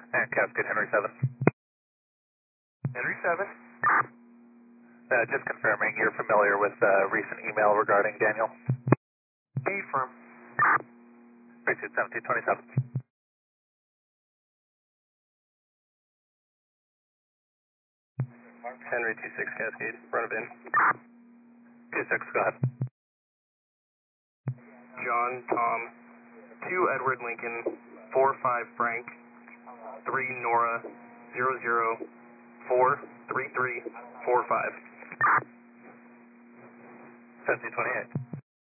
And Cascade Henry 7. Henry 7. Just confirming you're familiar with recent email regarding Daniel. B firm. Pursuit 1727. Henry 26 Cascade, front of in. 26, go ahead. John, Tom, 2 Edward Lincoln, 45 Frank, 3 Nora, 0043345. 1728.